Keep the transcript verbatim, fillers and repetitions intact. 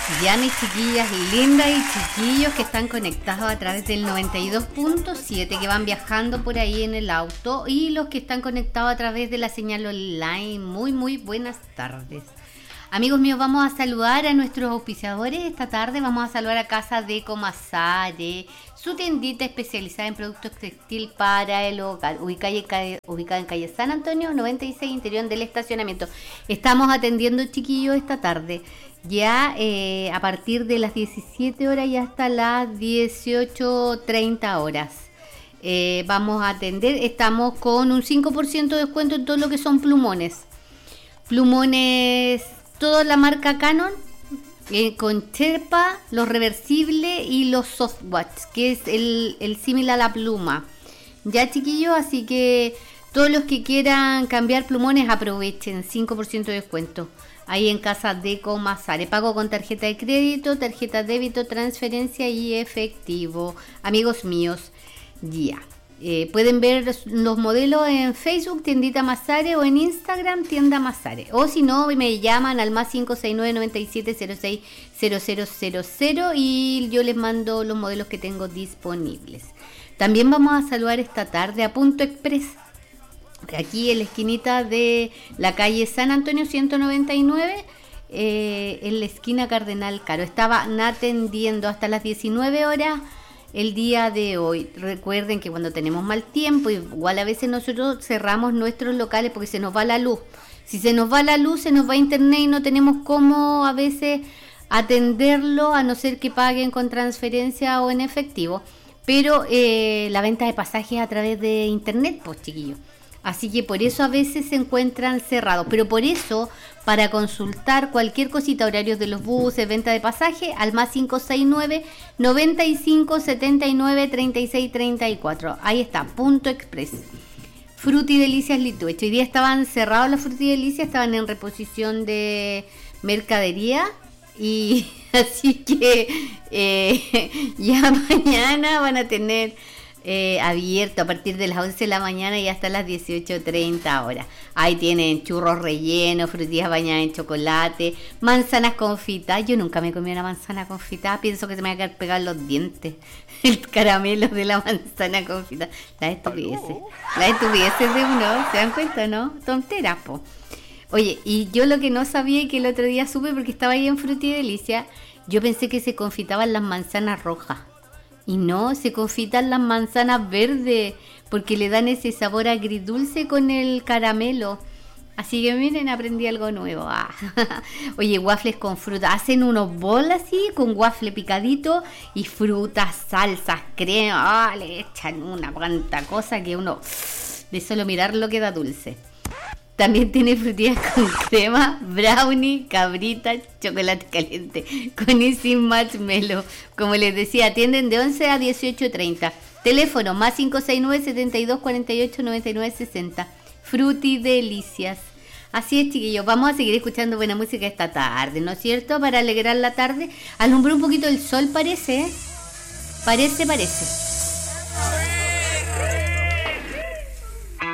Ya mis chiquillas lindas y chiquillos que están conectados a través del noventa y dos punto siete, que van viajando por ahí en el auto, y los que están conectados a través de la señal online, muy muy buenas tardes. Amigos míos, vamos a saludar a nuestros auspiciadores esta tarde. Vamos a saludar a Casa Deco Masare, su tiendita especializada en productos textil para el hogar, ubicada en calle, ubicada en calle San Antonio noventa y seis, interior del estacionamiento. Estamos atendiendo, chiquillos, esta tarde ya eh, a partir de las diecisiete horas y hasta las dieciocho treinta horas. Eh, vamos a atender, estamos con un cinco por ciento de descuento en todo lo que son plumones. Plumones, toda la marca Canon, eh, con Sherpa, los reversibles y los Softwatch, que es el, el similar a la pluma. Ya, chiquillos, así que todos los que quieran cambiar plumones aprovechen, cinco por ciento de descuento. Ahí en Casa Deco Masare. Pago con tarjeta de crédito, tarjeta de débito, transferencia y efectivo. Amigos míos, ya. Eh, pueden ver los modelos en Facebook, Tiendita Masare, o en Instagram, Tienda Masare. O si no, me llaman al más cinco seis nueve, nueve siete cero seis cero cero cero cero y yo les mando los modelos que tengo disponibles. También vamos a saludar esta tarde a Punto Express, aquí en la esquinita de la calle San Antonio ciento noventa y nueve, eh, en la esquina Cardenal Caro. Estaban atendiendo hasta las diecinueve horas el día de hoy. Recuerden que cuando tenemos mal tiempo, igual a veces nosotros cerramos nuestros locales porque se nos va la luz. Si se nos va la luz, se nos va internet y no tenemos cómo a veces atenderlo, a no ser que paguen con transferencia o en efectivo. Pero eh, la venta de pasajes a través de internet, pues, chiquillos. Así que por eso a veces se encuentran cerrados. Pero por eso, para consultar cualquier cosita, horarios de los buses, venta de pasaje, al más cinco seis nueve, noventa y cinco, setenta y nueve, treinta y seis, treinta y cuatro. Ahí está, Punto Express. Fruti Delicias Lituecho. Hoy día estaban cerrados las Fruti Delicias, estaban en reposición de mercadería. Y así que eh, ya mañana van a tener Eh, abierto a partir de las once de la mañana y hasta las dieciocho treinta horas. Ahí tienen churros rellenos, frutillas bañadas en chocolate, manzanas confitadas. Yo nunca me comí una manzana confitada, pienso que se me va a quedar pegado en los dientes el caramelo de la manzana confitada. Las estupideces, las estupideces de uno, ¿se dan cuenta, no? Tonteras, po. Oye, y yo lo que no sabía y que el otro día supe porque estaba ahí en Fruti Delicia, yo pensé que se confitaban las manzanas rojas. Y no, se confitan las manzanas verdes porque le dan ese sabor agridulce con el caramelo. Así que miren, aprendí algo nuevo. Ah. Oye, waffles con fruta. Hacen unos bols así con waffle picadito y frutas, salsas, crema. Ah, le echan una cuanta cosa que uno de solo mirarlo queda dulce. También tiene frutillas con crema, brownie, cabrita, chocolate caliente, con y sin marshmallow. Como les decía, atienden de once a dieciocho treinta. Teléfono más cinco seis nueve, setenta y dos, cuarenta y ocho, noventa y nueve, sesenta. Fruti Delicias. Así es, chiquillos, vamos a seguir escuchando buena música esta tarde, ¿no es cierto? Para alegrar la tarde. Alumbró un poquito el sol, parece, ¿eh? Parece, parece.